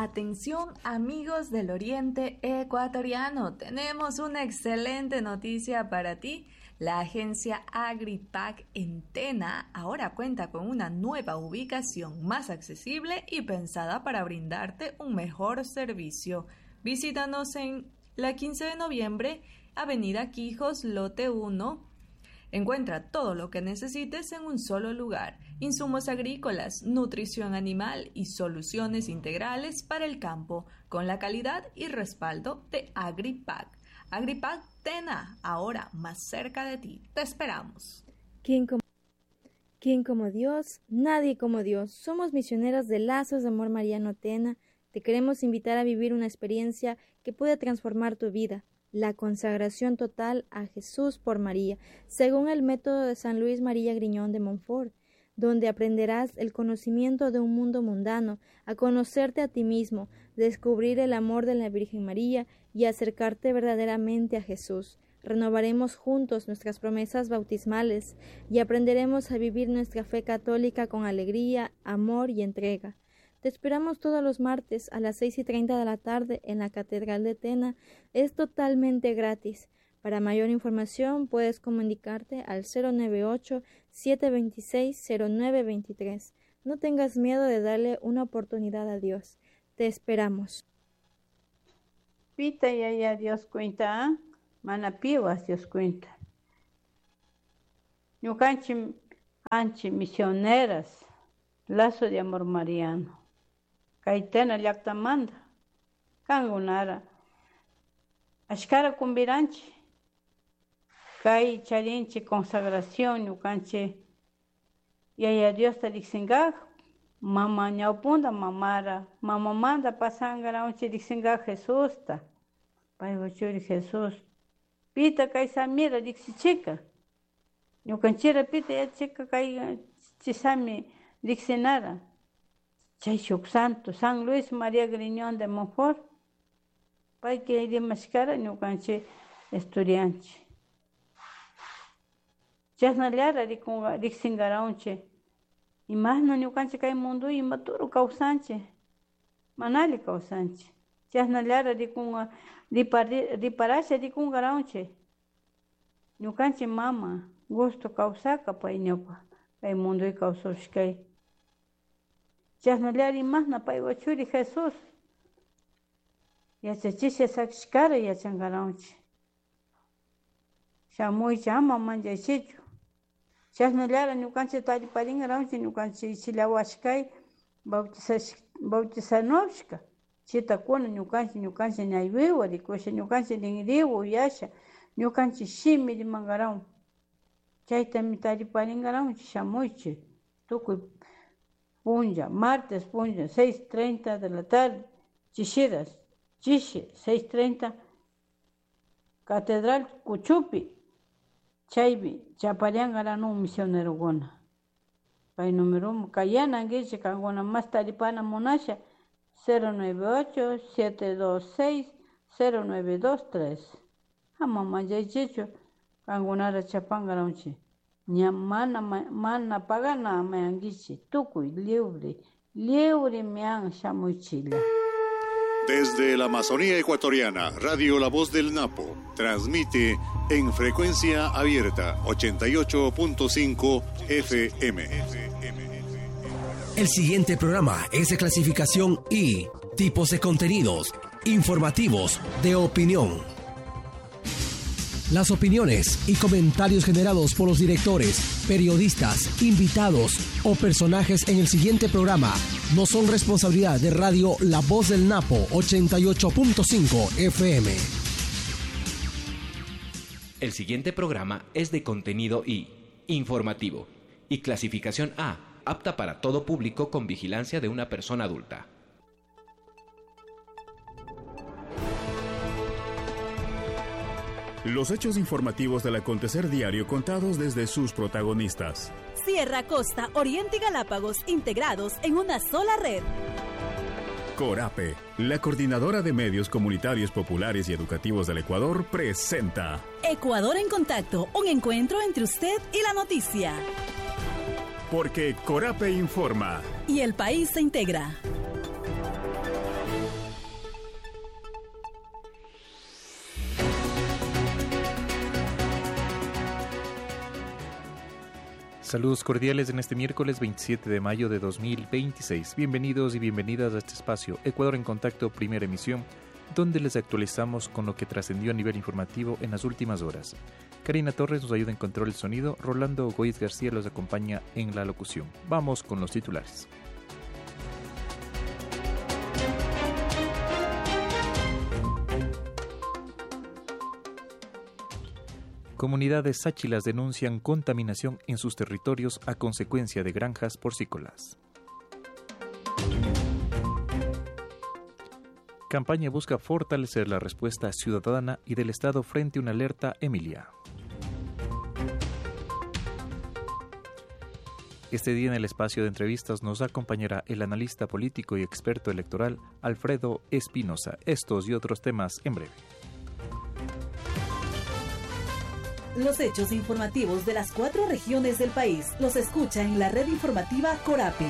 Atención amigos del Oriente Ecuatoriano, tenemos una excelente noticia para ti. La agencia Agripac en Tena ahora cuenta con una nueva ubicación más accesible y pensada para brindarte un mejor servicio. Visítanos en la 15 de noviembre, Avenida Quijos, Lote 1. Encuentra todo lo que necesites en un solo lugar: insumos agrícolas, nutrición animal y soluciones integrales para el campo, con la calidad y respaldo de Agripac. Agripac Tena, ahora más cerca de ti. Te esperamos. ¿Quién como Dios? Nadie como Dios. Somos misioneros de Lazos de Amor Mariano Tena. Te queremos invitar a vivir una experiencia que puede transformar tu vida. La consagración total a Jesús por María, según el método de San Luis María Griñón de Montfort, donde aprenderás el conocimiento de un mundo mundano, a conocerte a ti mismo, descubrir el amor de la Virgen María y acercarte verdaderamente a Jesús. Renovaremos juntos nuestras promesas bautismales y aprenderemos a vivir nuestra fe católica con alegría, amor y entrega. Te esperamos todos los martes a las 6:30 de la tarde en la Catedral de Tena. Es totalmente gratis. Para mayor información puedes comunicarte al 098-726-0923. No tengas miedo de darle una oportunidad a Dios. Te esperamos. Pita ya Dios cuenta, mana piwas Dios cuenta. Ñukanchi anchi misioneras, Lazo de Amor Mariano. Kaitena llaqtamanta kangunara ashkara kumbiranchi kay charinchi consagración ñukanchi yaya Diosta riqsinkaq mama ñawpunda mamamanta pasangaranchi riqsinkaq Jesusta payqa churi Jesús pita kay samira riqsichika ñukanchira pita yachika kay chisami riqsinara chay shuk santo San Luis María Griñón de Montfort pay que rimashkara ñukanchi estudianchi chasnallara riqsinkaranchi imashna ñukanchi kay mundo imaturu kawsanchi manali kawsanchi chasnallara riparasha rikunkaranchi ñukanchi mama gusto kawsaka pay ñuqa kay mundo kawsashkay chasnallara imashna payqa churi Jesús yachachisha sakishkara yachankaranchi shamuycha ama manchaychichu chasnallara ñukanchik tariparinkaranchi ñukanchik ichilawashkay bautizanushka chitakuna ñukanchik ñaywiwa rikusha ñukanchik rinriwa uyasha ñukanchik shimi rimankaran chaytami tariparinkaranchi shamuychi tukuy punlla, martes punlla, 6:30 de la tarde, Chishiras, 6:30, Catedral Cuchupi, chaybi, chapariangaranu misionero gona. Pay número, kayana guiche kangona más taripana monasha, 098-726-0923. Ama manjaychicho, kangonara chapangaranchi. Mana pagana mayangichi, tukuy libre mian shamuichila. Desde la Amazonía ecuatoriana, Radio La Voz del Napo transmite en frecuencia abierta 88.5 FM. El siguiente programa es de clasificación I, tipos de contenidos, informativos, de opinión. Las opiniones y comentarios generados por los directores, periodistas, invitados o personajes en el siguiente programa no son responsabilidad de Radio La Voz del Napo 88.5 FM. El siguiente programa es de contenido I, informativo, y clasificación A, apta para todo público con vigilancia de una persona adulta. Los hechos informativos del acontecer diario contados desde sus protagonistas. Sierra, Costa, Oriente y Galápagos integrados en una sola red. Corape, la coordinadora de medios comunitarios populares y educativos del Ecuador, presenta Ecuador en Contacto, un encuentro entre usted y la noticia. Porque Corape informa. Y el país se integra. Saludos cordiales en este miércoles 27 de mayo de 2026. Bienvenidos y bienvenidas a este espacio Ecuador en Contacto, primera emisión, donde les actualizamos con lo que trascendió a nivel informativo en las últimas horas. Karina Torres nos ayuda en control del sonido, Rolando Goiz García los acompaña en la locución. Vamos con los titulares. Comunidades sáchilas denuncian contaminación en sus territorios a consecuencia de granjas porcícolas. Campaña busca fortalecer la respuesta ciudadana y del Estado frente a una alerta Emilia. Este día en el espacio de entrevistas nos acompañará el analista político y experto electoral Alfredo Espinosa. Estos y otros temas en breve. Los hechos informativos de las 4 regiones del país los escucha en la red informativa Corape.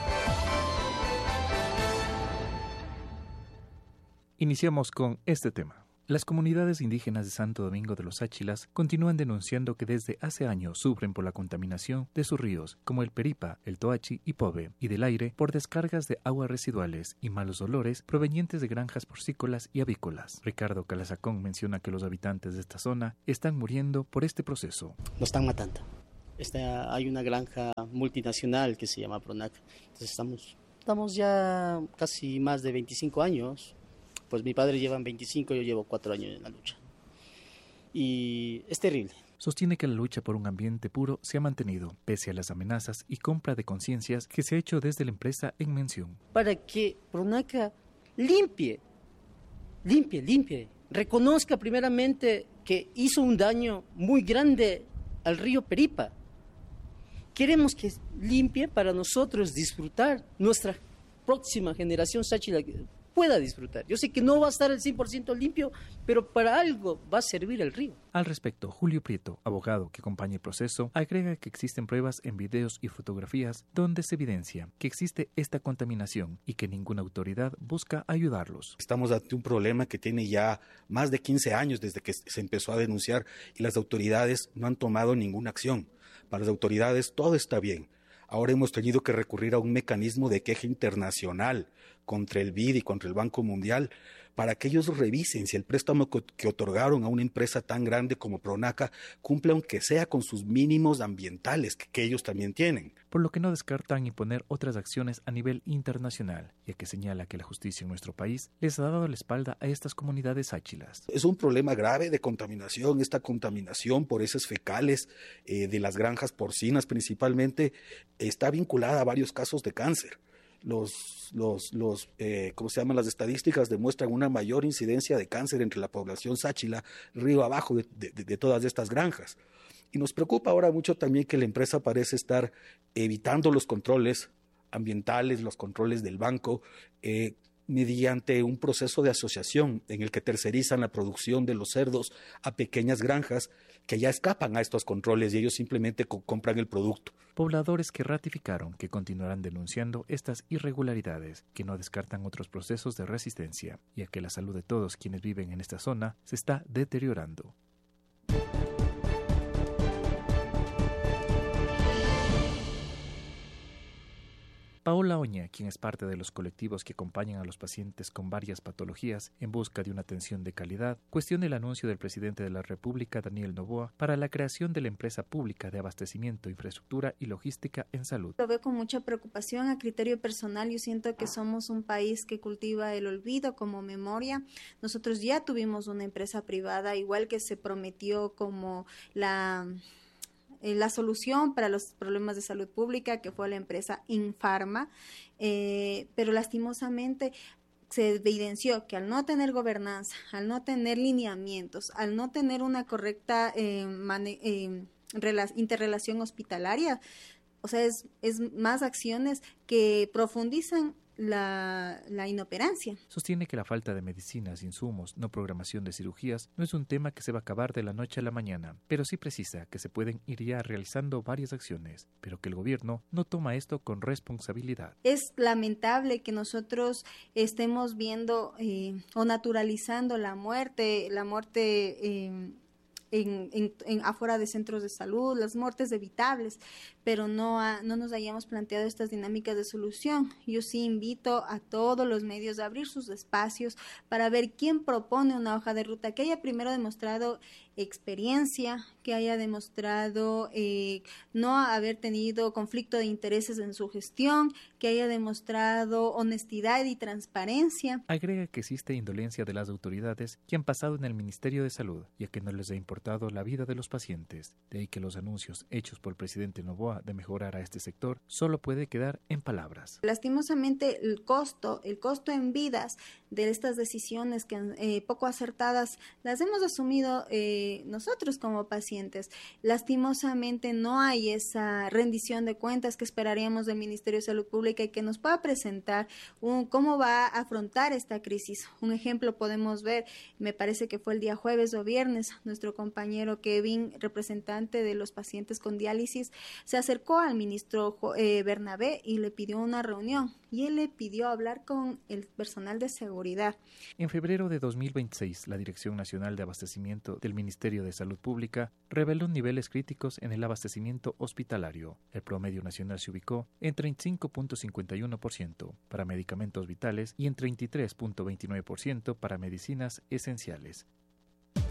Iniciamos con este tema. Las comunidades indígenas de Santo Domingo de los Áchilas continúan denunciando que desde hace años sufren por la contaminación de sus ríos, como el Peripa, el Toachi y Pove, y del aire por descargas de aguas residuales y malos olores provenientes de granjas porcícolas y avícolas. Ricardo Calazacón menciona que los habitantes de esta zona están muriendo por este proceso. Lo están matando. Hay una granja multinacional que se llama Pronac. Entonces estamos ya casi más de 25 años. Pues mi padre lleva 25, yo llevo 4 años en la lucha. Y es terrible. Sostiene que la lucha por un ambiente puro se ha mantenido, pese a las amenazas y compra de conciencias que se ha hecho desde la empresa en mención. Para que Pronaca limpie, reconozca primeramente que hizo un daño muy grande al río Peripa. Queremos que limpie para nosotros disfrutar, nuestra próxima generación sáchila pueda disfrutar. Yo sé que no va a estar el 100% limpio, pero para algo va a servir el río. Al respecto, Julio Prieto, abogado que acompaña el proceso, agrega que existen pruebas en videos y fotografías donde se evidencia que existe esta contaminación y que ninguna autoridad busca ayudarlos. Estamos ante un problema que tiene ya más de 15 años desde que se empezó a denunciar y las autoridades no han tomado ninguna acción. Para las autoridades todo está bien. Ahora hemos tenido que recurrir a un mecanismo de queja internacional contra el BID y contra el Banco Mundial para que ellos revisen si el préstamo que otorgaron a una empresa tan grande como Pronaca cumple aunque sea con sus mínimos ambientales que ellos también tienen. Por lo que no descartan imponer otras acciones a nivel internacional, ya que señala que la justicia en nuestro país les ha dado la espalda a estas comunidades áchilas. Es un problema grave de contaminación, esta contaminación por heces fecales de las granjas porcinas principalmente está vinculada a varios casos de cáncer. Las estadísticas demuestran una mayor incidencia de cáncer entre la población sáchila río abajo de todas estas granjas. Y nos preocupa ahora mucho también que la empresa parece estar evitando los controles ambientales, los controles del banco, mediante un proceso de asociación en el que tercerizan la producción de los cerdos a pequeñas granjas que ya escapan a estos controles y ellos simplemente compran el producto. Pobladores que ratificaron que continuarán denunciando estas irregularidades, que no descartan otros procesos de resistencia, ya que la salud de todos quienes viven en esta zona se está deteriorando. Paola Oña, quien es parte de los colectivos que acompañan a los pacientes con varias patologías en busca de una atención de calidad, cuestiona el anuncio del presidente de la República, Daniel Noboa, para la creación de la empresa pública de abastecimiento, infraestructura y logística en salud. Lo veo con mucha preocupación. A criterio personal, yo siento que somos un país que cultiva el olvido como memoria. Nosotros ya tuvimos una empresa privada, igual que se prometió como la solución para los problemas de salud pública, que fue la empresa Infarma, pero lastimosamente se evidenció que al no tener gobernanza, al no tener lineamientos, al no tener una correcta interrelación hospitalaria, o sea, es más acciones que profundizan la inoperancia. Sostiene que la falta de medicinas, insumos, no programación de cirugías no es un tema que se va a acabar de la noche a la mañana, pero sí precisa que se pueden ir ya realizando varias acciones, pero que el gobierno no toma esto con responsabilidad. Es lamentable que nosotros estemos viendo o naturalizando la muerte afuera de centros de salud, las muertes evitables, pero no nos hayamos planteado estas dinámicas de solución. Yo sí invito a todos los medios a abrir sus espacios para ver quién propone una hoja de ruta que haya primero demostrado experiencia, que haya demostrado no haber tenido conflicto de intereses en su gestión, que haya demostrado honestidad y transparencia. Agrega que existe indolencia de las autoridades que han pasado en el Ministerio de Salud, ya que no les ha importado la vida de los pacientes. De ahí que los anuncios hechos por el presidente Noboa de mejorar a este sector solo puede quedar en palabras. Lastimosamente el costo en vidas de estas decisiones que poco acertadas las hemos asumido nosotros como pacientes. Lastimosamente no hay esa rendición de cuentas que esperaríamos del Ministerio de Salud Pública y que nos pueda presentar cómo va a afrontar esta crisis. Un ejemplo podemos ver, me parece que fue el día jueves o viernes, nuestro compañero Kevin, representante de los pacientes con diálisis, se acercó al ministro Bernabé y le pidió una reunión y él le pidió hablar con el personal de seguridad. En febrero de 2026, la Dirección Nacional de Abastecimiento del Ministerio de Salud Pública reveló niveles críticos en el abastecimiento hospitalario. El promedio nacional se ubicó en 35.51% para medicamentos vitales y en 33.29% para medicinas esenciales.